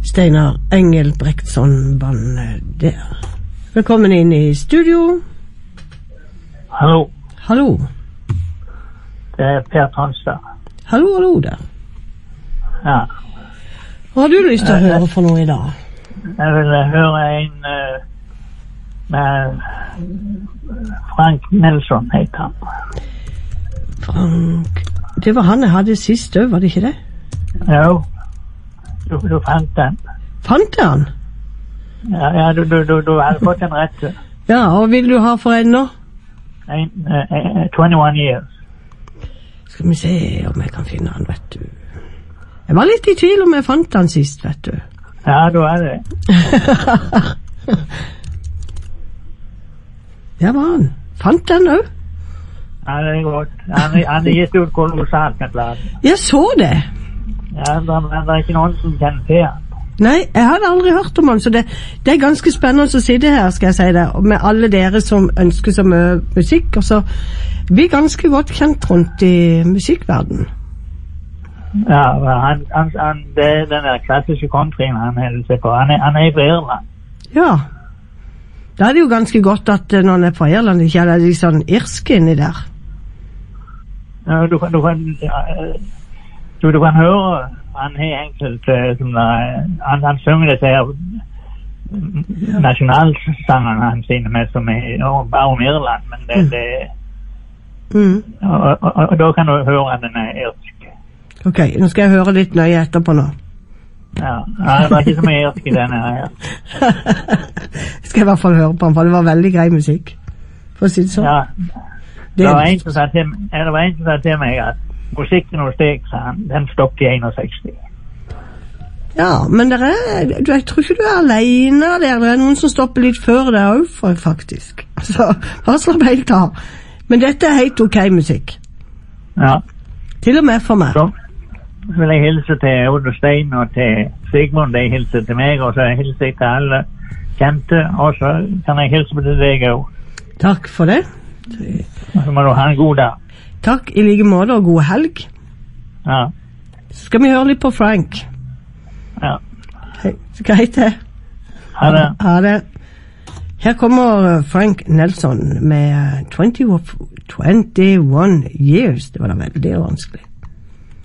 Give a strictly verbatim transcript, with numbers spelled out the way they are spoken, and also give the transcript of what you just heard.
Steinar Engelbrektsson bandet der. Velkommen inn i studio. Hallo. Hallo. Det er Per Transtad. Hallo, hallo der. Ja. Hva har du lyst til å høre for noe i dag? Jeg vil høre en uh, med Frank Nelson, heter han. Frank... Det var han jeg hadde sist øv, var det ikke det? Jo. Du, du fant den. Fant jeg han? Ja, ja du, du, du, du hadde fått den rette. Ja, og vil du ha for en nå? En, uh, twenty-one years. Skal vi se om jeg kan finne han, vet du. Jeg var litt i tvil om jeg fant han sist, vet du. Ja, du er det. Der var han. Fant den også? Ja, det er godt. Han, han er gitt ut kolossalt med platen. Jeg så det. Ja, det, det er ikke noen som kjenner til han. Nei, jeg hadde aldri hørt om han, så det, det er ganske spennende å sitte her, skal jeg si det, med alle dere som ønsker så mye musikk, og så vi er ganske godt kjent rundt i musikkverdenen. Ja, han, han, han, det er den der klassiske countryen han holder seg på. Han er, han er fra Irland. Ja. Da er det jo ganske godt at når han er fra Irland, ikke er det litt sånn irsk inni der. Ja, du kan, du kan, du, du kan høre, han har enkelt, som der, han, han synger disse her nasjonalsangene han sine med, som er bare om Irland, men det, det mm. og, og, og, og da kan du høre at den er irsk. Ok, nå skal jeg høre litt nøye etterpå nå. Ja, det var ikke så mye irsk i denne her. Jeg skal i hvert fall høre på den, for det var veldig grei musikk. For å si det sånn. Ja, det var en som sa til, det var en som sa til meg at musikken hos deg, sa han, den stoppet i seksogén. Ja, men der er, du, jeg tror ikke du er alene der. Det er noen som stopper litt før det også, faktisk. Altså, bare slapp helt av. Men dette er helt ok musikk. Ja. Til og med for meg. Så vil jeg hilse til Odd og Stein og til Sigmund. De hilser til meg, og så hilser jeg til alle kjente, og så kan jeg hilse til deg også. Takk for det. Og så må du ha en god dag. Takk i like måte, og god helg. Ja. Så skal vi høre litt på Frank. Ja. Hei, greit det. Ha det. Ha det. Her kommer Frank Nelson med twenty-one years. Det var da veldig vanskelig.